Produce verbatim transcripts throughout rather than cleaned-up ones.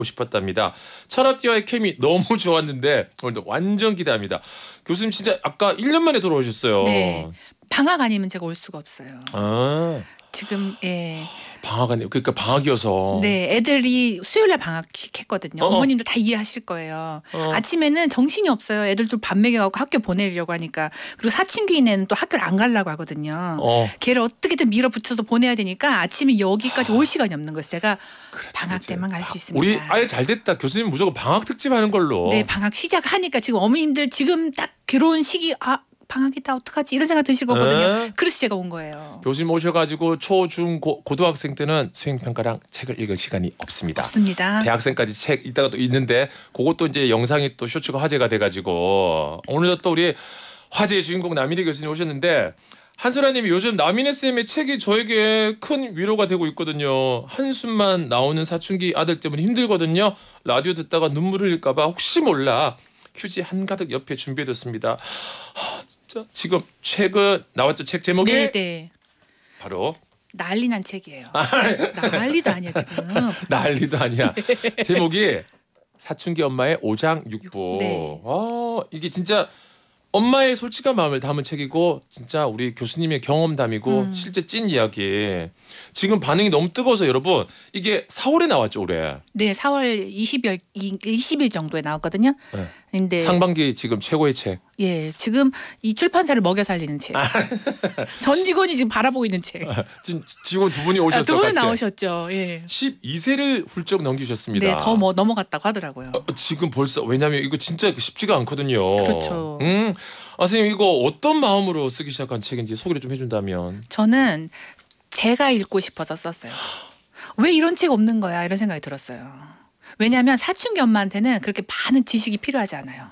싶었답니다. 철학티와의 케미 너무 좋았는데 오늘도 완전 기대합니다. 교수님 진짜 아까 일 년 만에 돌아오셨어요. 네. 방학 아니면 제가 올 수가 없어요. 아. 지금 예. 방학 아니에요. 그러니까 방학이어서. 네, 애들이 수요일날 방학식 했거든요. 어어. 어머님도 다 이해하실 거예요. 어. 아침에는 정신이 없어요. 애들도 밥 먹여갖고 학교 보내려고 하니까. 그리고 사춘기인애는 또 학교를 안 가려고 하거든요. 어. 걔를 어떻게든 밀어붙여서 보내야 되니까 아침에 여기까지 올 시간이 없는 거예요. 제가 그렇지, 방학 그렇지. 때만 갈 수 있습니다. 우리 아예 잘 됐다. 교수님 무조건 방학 특집 하는 걸로. 네, 방학 시작하니까 지금 어머님들 지금 딱 괴로운 시기 아 방학이다 어떡하지 이런 생각 드실 거거든요. 에? 그래서 제가 온 거예요. 교수님 오셔가지고 초, 중, 고, 고등학생 때는 수행평가랑 책을 읽을 시간이 없습니다. 없습니다. 대학생까지 책 이따가 또 있는데 그것도 이제 영상이 또 쇼츠가 화제가 돼가지고 오늘도 또 우리 화제의 주인공 남인희 교수님 오셨는데 한솔아님이 요즘 남인희 쌤의 책이 저에게 큰 위로가 되고 있거든요. 한숨만 나오는 사춘기 아들 때문에 힘들거든요. 라디오 듣다가 눈물 흘릴까봐 혹시 몰라 휴지 한가득 옆에 준비해뒀습니다. 하, 진짜 지금 책은 나왔죠. 책 제목이 네, 네. 바로 난리 난 책이에요. 난리도 아니야 지금. 난리도 아니야. 제목이 사춘기 엄마의 오장육부. 네. 아, 이게 진짜 엄마의 솔직한 마음을 담은 책이고 진짜 우리 교수님의 경험담이고 음. 실제 찐 이야기. 지금 반응이 너무 뜨거워서 여러분 이게 사월에 나왔죠 올해. 네, 사월 이십일, 이십 일 정도에 나왔거든요. 네. 근데 상반기 지금 최고의 책. 예, 지금 이 출판사를 먹여 살리는 책. 전 직원이 지금 바라보고 있는 책. 지금 직원 두 분이 아, 오셨어요. 두 분 같이. 나오셨죠. 예. 십이 세를 훌쩍 넘기셨습니다. 네, 더 뭐 넘어갔다고 하더라고요. 어, 지금 벌써 왜냐면 이거 진짜 쉽지가 않거든요. 그렇죠. 음, 아, 선생님 이거 어떤 마음으로 쓰기 시작한 책인지 소개를 좀 해준다면. 저는 제가 읽고 싶어서 썼어요. 왜 이런 책 없는 거야 이런 생각이 들었어요. 왜냐하면 사춘기 엄마한테는 그렇게 많은 지식이 필요하지 않아요.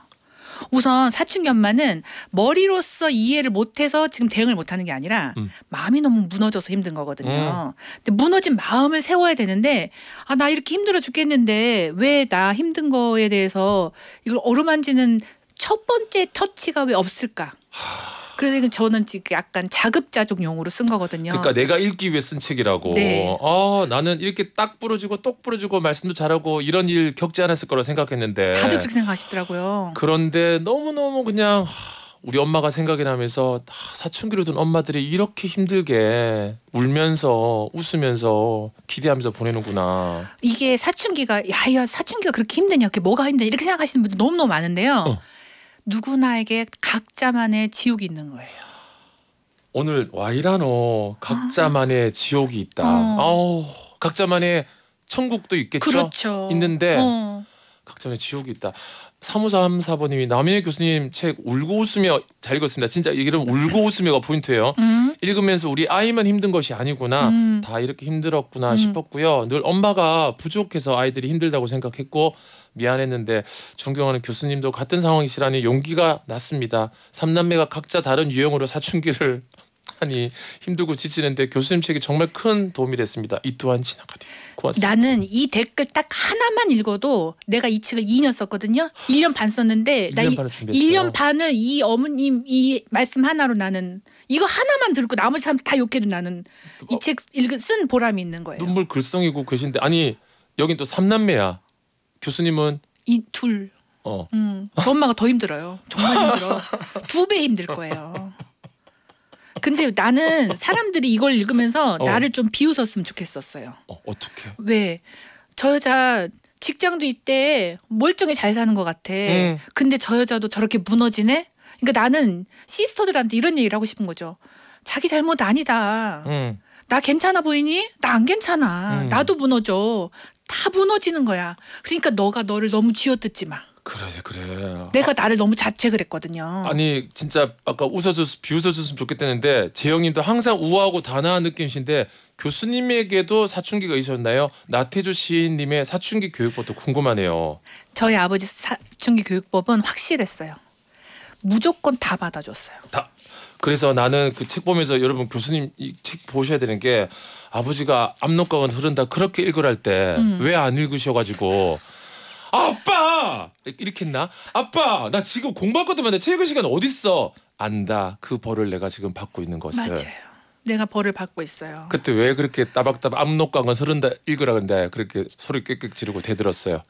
우선 사춘기 엄마는 머리로서 이해를 못해서 지금 대응을 못하는 게 아니라 음. 마음이 너무 무너져서 힘든 거거든요. 근데 무너진 마음을 세워야 되는데 아, 나 이렇게 힘들어 죽겠는데 왜 나 힘든 거에 대해서 이걸 어루만지는 첫 번째 터치가 왜 없을까? 그래서 이건 저는 지금 약간 자급자족용으로 쓴 거거든요. 그러니까 내가 읽기 위해 쓴 책이라고. 네. 아, 나는 이렇게 딱 부러지고 똑 부러지고 말씀도 잘하고 이런 일 겪지 않았을 거라 생각했는데. 다들 그렇게 생각하시더라고요. 그런데 너무너무 그냥 우리 엄마가 생각이 나면서 사춘기로 든 엄마들이 이렇게 힘들게 울면서 웃으면서 기대하면서 보내는구나. 이게 사춘기가 야야 사춘기가 그렇게 힘드냐 그게 뭐가 힘드냐 이렇게 생각하시는 분들 너무너무 많은데요. 어. 누구나에게 각자만의 지옥이 있는 거예요. 오늘 와이라노 각자만의 지옥이 있다. 어. 아우, 각자만의 천국도 있겠죠. 그렇죠. 있는데 어. 각자만의 지옥이 있다. 삼오삼사 번님이 남인희 교수님 책 울고 웃으며 잘 읽었습니다. 진짜 이런 울고 웃으며가 포인트예요. 음. 읽으면서 우리 아이만 힘든 것이 아니구나. 음. 다 이렇게 힘들었구나 음. 싶었고요. 늘 엄마가 부족해서 아이들이 힘들다고 생각했고 미안했는데 존경하는 교수님도 같은 상황이시라니 용기가 났습니다. 삼남매가 각자 다른 유형으로 사춘기를 하니 힘들고 지치는데 교수님 책이 정말 큰 도움이 됐습니다. 이 또한 지나가리. 고맙습니다. 나는 이 댓글 딱 하나만 읽어도 내가 이 책을 이 년 썼거든요. 일 년 반 썼는데 나 일 년 이, 반을 준비했어요. 일 년 반을 이 어머님 이 말씀 하나로 나는 이거 하나만 들고 나머지 사람 다 욕해도 나는 이 책 읽은 쓴 보람이 있는 거예요. 눈물 글썽이고 계신데 아니 여긴 또 삼남매야. 교수님은 이 둘. 어. 음, 저 엄마가 더 힘들어요. 정말 힘들어. 두 배 힘들 거예요. 근데 나는 사람들이 이걸 읽으면서 어. 나를 좀 비웃었으면 좋겠었어요. 어, 어떻게? 왜? 저 여자 직장도 있대. 멀쩡히 잘 사는 것 같아. 음. 근데 저 여자도 저렇게 무너지네? 그러니까 나는 시스터들한테 이런 얘기를 하고 싶은 거죠. 자기 잘못 아니다. 음. 나 괜찮아 보이니? 나 안 괜찮아. 음. 나도 무너져. 다 무너지는 거야. 그러니까 너가 너를 너무 쥐어뜯지 마. 그래 그래. 내가 나를 너무 자책을 했거든요. 아니 진짜 아까 웃어줬 비웃어줬으면 좋겠다는데 재영님도 항상 우아하고 단아한 느낌이신데 교수님에게도 사춘기가 있었나요? 나태주 시인님의 사춘기 교육법도 궁금하네요. 저희 아버지 사춘기 교육법은 확실했어요. 무조건 다 받아줬어요. 다. 그래서 나는 그 책 보면서 여러분 교수님 이 책 보셔야 되는 게 아버지가 압록강은 흐른다 그렇게 읽으랄 때 왜 안 음. 읽으셔가지고 아빠 이렇게 했나? 아빠 나 지금 공부할 것도 많은데 책 읽을 시간 어딨어? 안다 그 벌을 내가 지금 받고 있는 것을. 맞아요. 내가 벌을 받고 있어요. 그때 왜 그렇게 따박따박 압록강은 서른다 읽으라 그런데 그렇게 소리 꽥꽥 지르고 대들었어요.